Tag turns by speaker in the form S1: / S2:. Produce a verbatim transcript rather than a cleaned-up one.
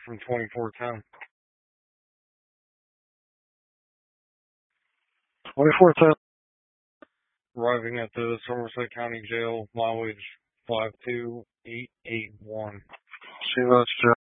S1: from twenty-four ten. twenty-four ten. Arriving at the Somerset County Jail, mileage five two eight eight one. See, that's